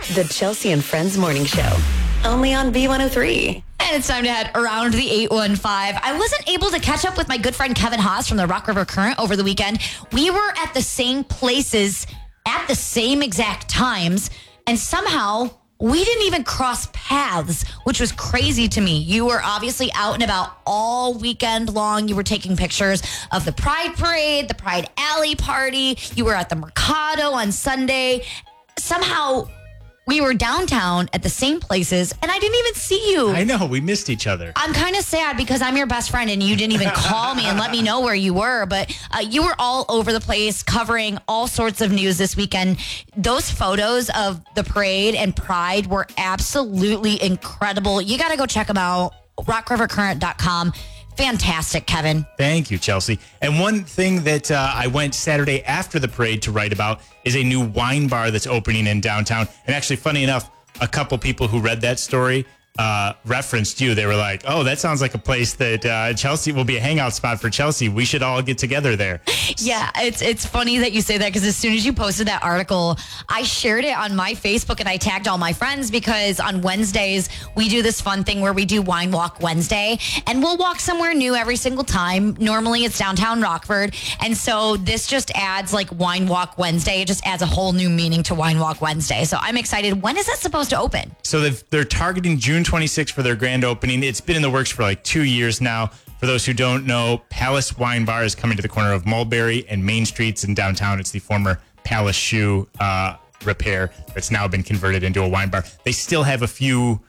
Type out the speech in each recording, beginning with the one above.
The Chelsea and Friends Morning Show. Only on B103. And it's time to head around the 815. I wasn't able to catch up with my good friend Kevin Haas from the Rock River Current over the weekend. We were at the same places at the same exact times, and somehow we didn't even cross paths, which was crazy to me. You were obviously out and about all weekend long. You were taking pictures of the Pride Parade, the Pride Alley Party. You were at the Mercado on Sunday. Somehow we were downtown at the same places, and I didn't even see you. I know. We missed each other. I'm kind of sad because I'm your best friend, and you didn't even call me and let me know where you were. But you were all over the place covering all sorts of news this weekend. Those photos of the parade and Pride were absolutely incredible. You got to go check them out. RockRiverCurrent.com. Fantastic, Kevin. Thank you, Chelsea. And one thing that I went Saturday after the parade to write about is a new wine bar that's opening in downtown. And actually, funny enough, a couple people who read that story referenced you. They were like, oh, that sounds like a place that Chelsea will be a hangout spot for Chelsea. We should all get together there. Yeah, it's funny that you say that because as soon as you posted that article, I shared it on my Facebook and I tagged all my friends because on Wednesdays, we do this fun thing where we do Wine Walk Wednesday and we'll walk somewhere new every single time. Normally it's downtown Rockford. And so this just adds like Wine Walk Wednesday. It just adds a whole new meaning to Wine Walk Wednesday. So I'm excited. When is that supposed to open? So they're targeting June 26th for their grand opening. It's been in the works for like 2 years now. For those who don't know, Palace Wine Bar is coming to the corner of Mulberry and Main Streets in downtown. It's the former Palace Shoe repair that's now been converted into a wine bar. They still have a few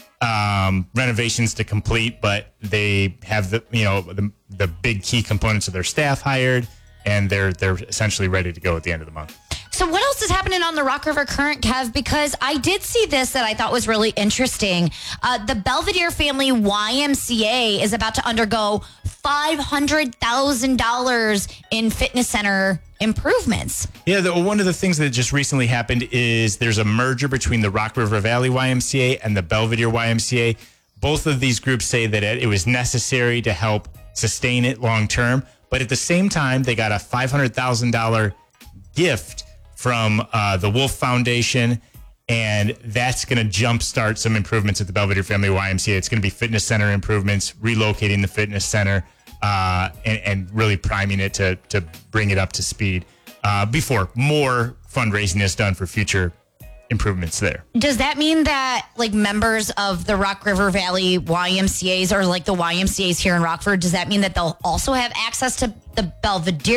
renovations to complete, but they have the big key components of their staff hired, and they're essentially ready to go at the end of the month. So what else is happening on the Rock River Current, Kev? Because I did see this that I thought was really interesting. The Belvedere Family YMCA is about to undergo $500,000 in fitness center improvements. Yeah, one of the things that just recently happened is there's a merger between the Rock River Valley YMCA and the Belvedere YMCA. Both of these groups say that it was necessary to help sustain it long term. But at the same time, they got a $500,000 gift from the Wolf Foundation, and that's going to jumpstart some improvements at the Belvedere Family YMCA. It's going to be fitness center improvements, relocating the fitness center, and really priming it to bring it up to speed before more fundraising is done for future improvements there. Does that mean that like members of the Rock River Valley YMCAs or like the YMCAs here in Rockford, does that mean that they'll also have access to the Belvedere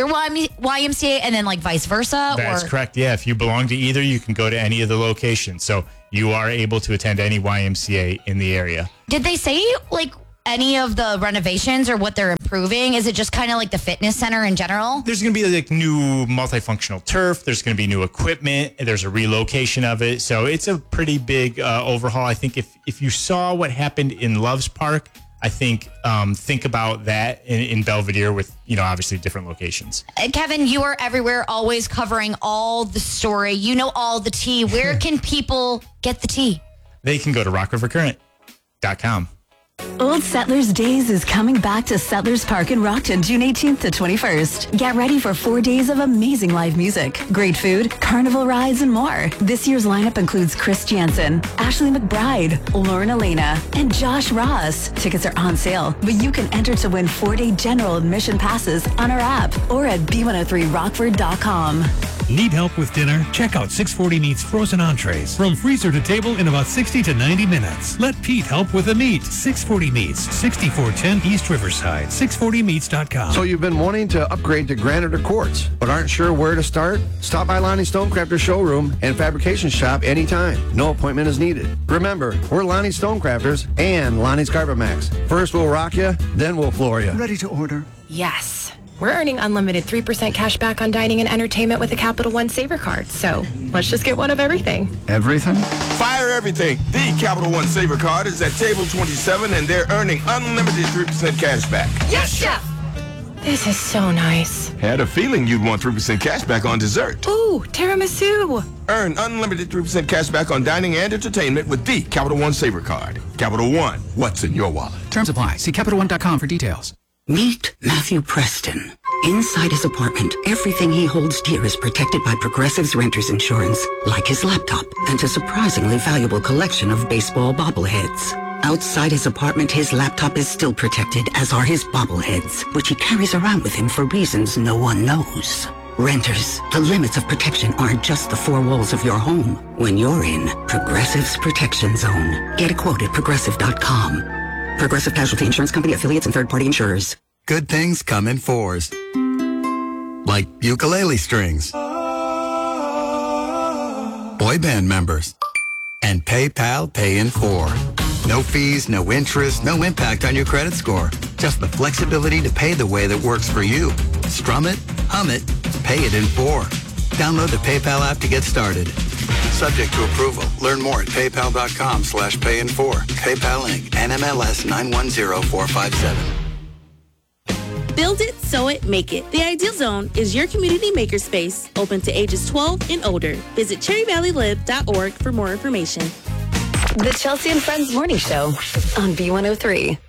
YMCA and then like vice versa? That's correct. Yeah. If you belong to either, you can go to any of the locations. So you are able to attend any YMCA in the area. Did they say like any of the renovations or what they're improving? Is it just kind of like the fitness center in general? There's going to be like new multifunctional turf. There's going to be new equipment. There's a relocation of it. So it's a pretty big overhaul. I think if you saw what happened in Loves Park, I think about that in Belvedere with, obviously different locations. Kevin, you are everywhere, always covering all the story. You know all the tea. Where can people get the tea? They can go to rockrivercurrent.com. Old Settlers Days is coming back to Settlers Park in Rockton, June 18th to 21st. Get ready for 4 days of amazing live music, great food, carnival rides, and more. This year's lineup includes Chris Jansen, Ashley McBride, Lauren Elena, and Josh Ross. Tickets are on sale, but you can enter to win 4-day general admission passes on our app or at b103rockford.com. Need help with dinner? Check out 640 Meats frozen entrees. From freezer to table in about 60 to 90 minutes. Let Pete help with the meat. 640 Meats, 6410 East Riverside. 640meats.com. So you've been wanting to upgrade to granite or quartz, but aren't sure where to start? Stop by Lonnie Stonecrafter Showroom and Fabrication Shop anytime. No appointment is needed. Remember, we're Lonnie Stonecrafters and Lonnie's Carpet Max. First we'll rock you, then we'll floor you. Ready to order? Yes. We're earning unlimited 3% cash back on dining and entertainment with the Capital One Saver Card. So let's just get one of everything. Everything? Fire everything. The Capital One Saver Card is at table 27, and they're earning unlimited 3% cash back. Yes, Chef! This is so nice. Had a feeling you'd want 3% cash back on dessert. Ooh, tiramisu. Earn unlimited 3% cash back on dining and entertainment with the Capital One Saver Card. Capital One, what's in your wallet? Terms apply. See CapitalOne.com for details. Meet Matthew Preston. Inside his apartment, everything he holds dear is protected by Progressive's Renter's Insurance, like his laptop and a surprisingly valuable collection of baseball bobbleheads. Outside his apartment, his laptop is still protected, as are his bobbleheads, which he carries around with him for reasons no one knows. Renters, the limits of protection aren't just the four walls of your home. When you're in Progressive's Protection Zone. Get a quote at Progressive.com. Progressive Casualty Insurance Company, affiliates, and third-party insurers. Good things come in fours. Like ukulele strings. Boy band members. And PayPal Pay in 4. No fees, no interest, no impact on your credit score. Just the flexibility to pay the way that works for you. Strum it, hum it, pay it in 4. Download the PayPal app to get started. Subject to approval. Learn more at paypal.com/payin4. PayPal Inc. NMLS 910457. Build it, sew it, make it. The Ideal Zone is your community makerspace, open to ages 12 and older. Visit cherryvalleylive.org for more information. The Chelsea and Friends Morning Show on B103.